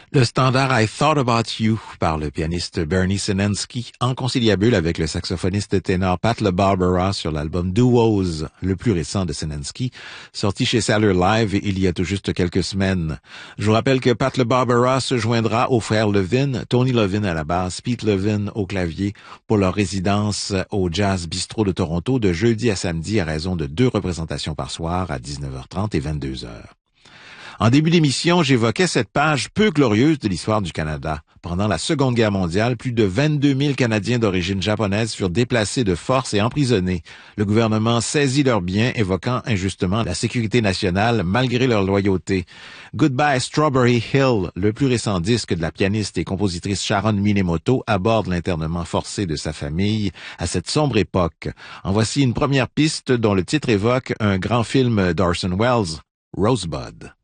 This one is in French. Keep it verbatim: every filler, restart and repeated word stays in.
Le standard I Thought About You par le pianiste Bernie Senensky en conciliabule avec le saxophoniste ténor Pat LaBarbera sur l'album Duos, le plus récent de Senensky, sorti chez Sailor Live il y a tout juste quelques semaines. Je vous rappelle que Pat LaBarbera se joindra aux frères Levin, Tony Levin à la basse, Pete Levin au clavier pour leur résidence au Jazz Bistro de Toronto de jeudi à samedi à raison de deux représentations par soir à dix-neuf heures trente et vingt-deux heures. En début d'émission, j'évoquais cette page peu glorieuse de l'histoire du Canada. Pendant la Seconde Guerre mondiale, plus de vingt-deux mille Canadiens d'origine japonaise furent déplacés de force et emprisonnés. Le gouvernement saisit leurs biens, évoquant injustement la sécurité nationale malgré leur loyauté. Goodbye Strawberry Hill, le plus récent disque de la pianiste et compositrice Sharon Minemoto, aborde l'internement forcé de sa famille à cette sombre époque. En voici une première piste dont le titre évoque un grand film d'Orson Welles, Rosebud.